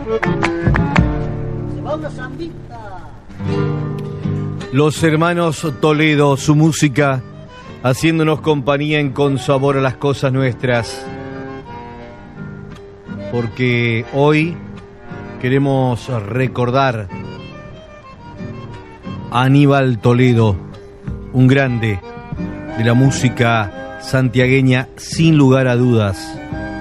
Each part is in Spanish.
Se va una zambita. Los hermanos Toledo, su música, haciéndonos compañía en Con Sabor a las Cosas Nuestras. Porque hoy queremos recordar a Aníbal Toledo, un grande de la música santiagueña, sin lugar a dudas.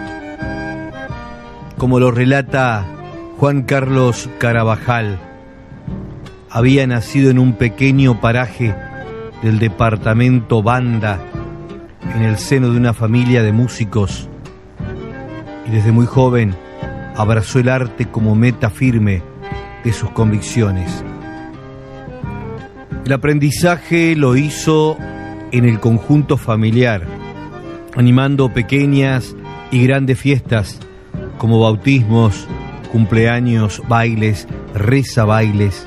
Como lo relata Juan Carlos Carabajal, había nacido en un pequeño paraje del departamento Banda, en el seno de una familia de músicos, y desde muy joven abrazó el arte como meta firme de sus convicciones. El aprendizaje lo hizo en el conjunto familiar, animando pequeñas y grandes fiestas como bautismos, cumpleaños, bailes, rezabailes.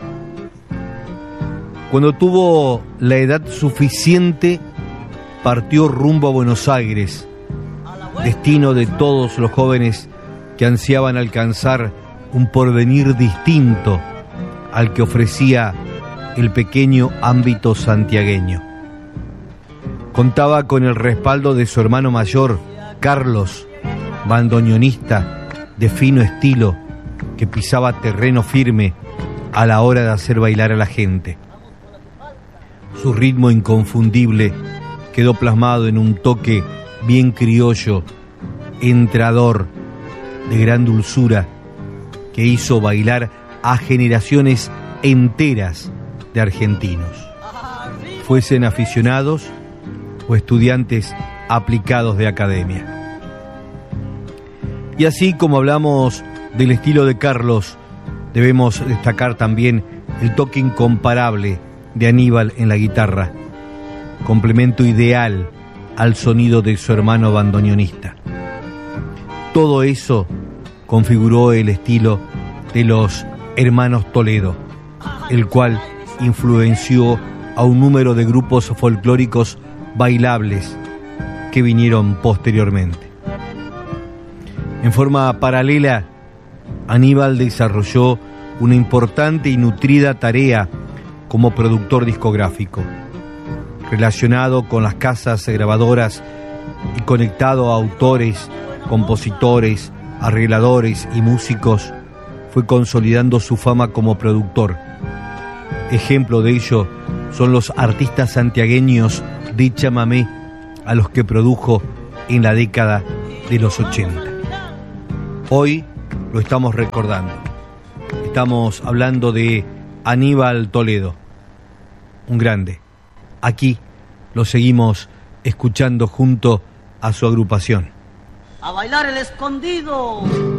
Cuando tuvo la edad suficiente, partió rumbo a Buenos Aires, destino de todos los jóvenes que ansiaban alcanzar un porvenir distinto al que ofrecía el pequeño ámbito santiagueño. Contaba con el respaldo de su hermano mayor, Carlos, bandoneonista de fino estilo, que pisaba terreno firme a la hora de hacer bailar a la gente. Su ritmo inconfundible quedó plasmado en un toque bien criollo, entrador, de gran dulzura, que hizo bailar a generaciones enteras de argentinos, fuesen aficionados o estudiantes aplicados de academia. Y así como hablamos del estilo de Carlos, debemos destacar también el toque incomparable de Aníbal en la guitarra, complemento ideal al sonido de su hermano bandoneonista. Todo eso configuró el estilo de los hermanos Toledo, el cual influenció a un número de grupos folclóricos bailables que vinieron posteriormente. En forma paralela, Aníbal desarrolló una importante y nutrida tarea como productor discográfico, relacionado con las casas grabadoras y conectado a autores, compositores, arregladores y músicos. Fue consolidando su fama como productor. Ejemplo de ello son los artistas santiagueños de chamamé a los que produjo en la década de los 80. Hoy lo estamos recordando. Estamos hablando de Aníbal Toledo, un grande. Aquí lo seguimos escuchando junto a su agrupación. A bailar el escondido.